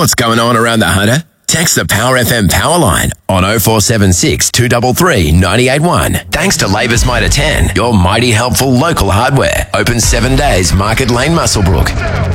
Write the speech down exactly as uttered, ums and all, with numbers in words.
What's going on around the Hunter? Text the Power F M power line on oh four seven six, two three three, nine eight one. Thanks to Labour's Mitre ten, your mighty helpful local hardware. Open seven days, Market Lane, Muswellbrook.